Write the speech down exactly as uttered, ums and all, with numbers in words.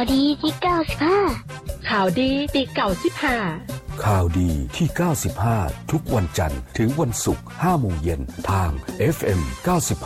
ดีที่เก้าสิบห้าข่าวดีที่เก้าสิบห้าข่าวดีที่เก้าสิบห้าทุกวันจันทร์ถึงวันศุกร์ ห้าโมงเย็นทาง เอฟ เอ็ม เก้าสิบ